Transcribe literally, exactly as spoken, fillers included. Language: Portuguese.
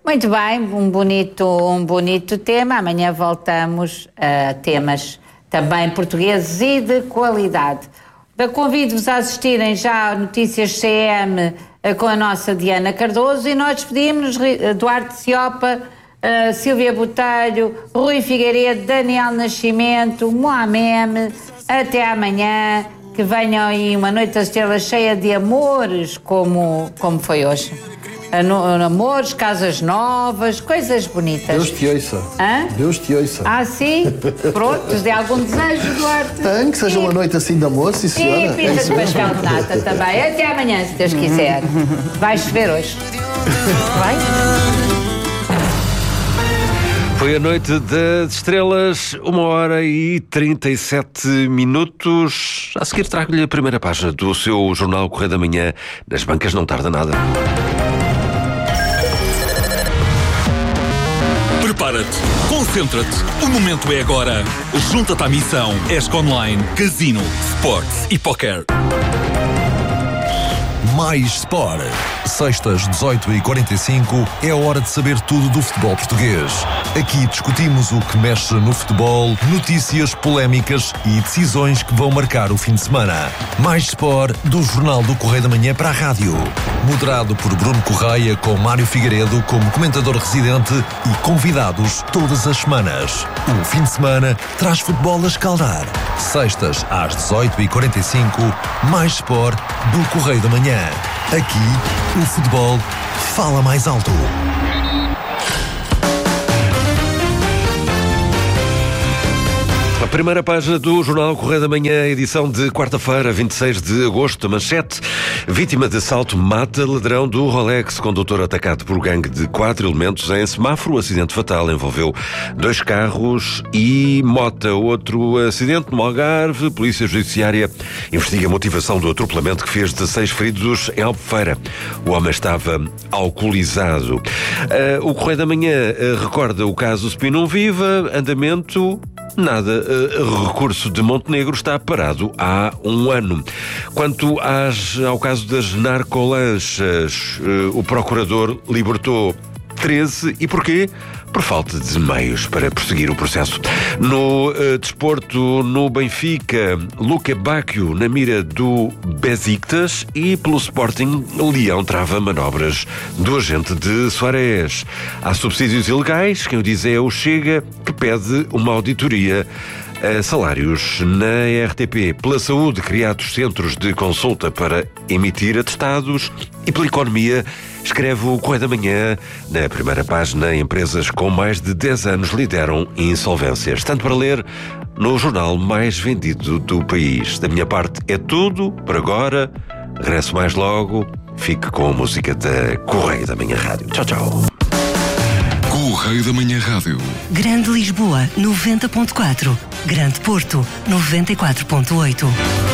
Muito bem, um bonito, um bonito tema. Amanhã voltamos a temas também portugueses e de qualidade. Convido-vos a assistirem já a Notícias C M com a nossa Diana Cardoso e nós despedimos-nos, Duarte Ciopa, uh, Silvia Botelho, Rui Figueiredo, Daniel Nascimento, Mohamed. Até amanhã, que venham aí uma noite das estrelas cheia de amores como, como foi hoje. Amores, casas novas, coisas bonitas. Deus te ouça. Hã? Deus te ouça. Ah, sim? Pronto, de algum desejo, Duarte? Tem, que seja uma noite assim de amor, sim, senhora. Sim, pizza de pastel de nata também. Até amanhã, se Deus quiser. Vai chover hoje. Vai? Foi a noite das estrelas, uma hora e trinta e sete minutos. A seguir trago-lhe a primeira página do seu jornal Correio da Manhã. Nas bancas não tarda nada. Prepara-te, concentra-te, o momento é agora. Junta-te à missão ESC Online, Casino, Sports e Poker. Mais Sport. Sextas, dezoito e quarenta e cinco, é a hora de saber tudo do futebol português. Aqui discutimos o que mexe no futebol, notícias, polémicas e decisões que vão marcar o fim de semana. Mais Sport, do Jornal do Correio da Manhã para a rádio. Moderado por Bruno Correia, com Mário Figueiredo como comentador residente e convidados todas as semanas. O fim de semana traz futebol a escaldar. Sextas, às dezoito e quarenta e cinco, Mais Sport, do Correio da Manhã. Aqui, o futebol fala mais alto. A primeira página do Jornal Correio da Manhã, edição de quarta-feira, vinte e seis de agosto. Manchete: vítima de assalto mata ladrão do Rolex. Condutor atacado por gangue de quatro elementos em semáforo. Acidente fatal envolveu dois carros e mota. Outro acidente no Algarve. Polícia Judiciária investiga a motivação do atropelamento que fez dezasseis feridos em Albufeira. O homem estava alcoolizado. Uh, o Correio da Manhã uh, recorda o caso Spinum Viva. Andamento... Nada. Uh, recurso de Montenegro está parado há um ano. Quanto às, ao caso das narcolanchas, uh, o procurador libertou treze. E porquê? Por falta de meios para prosseguir o processo. No uh, desporto, no Benfica, Luca Bacchio na mira do Besiktas e pelo Sporting, o Leão trava manobras do agente de Suárez. Há subsídios ilegais, quem o diz é o Chega, que pede uma auditoria a salários na R T P. Pela saúde, criados centros de consulta para emitir atestados. E pela economia, escreve o Correio da Manhã, na primeira página, empresas com mais de dez anos lideram insolvências. Tanto para ler no jornal mais vendido do país. Da minha parte é tudo por agora. Regresso mais logo. Fique com a música da Correio da Manhã Rádio. Tchau, tchau. Correio da Manhã Rádio. Grande Lisboa, noventa ponto quatro. Grande Porto, noventa e quatro ponto oito.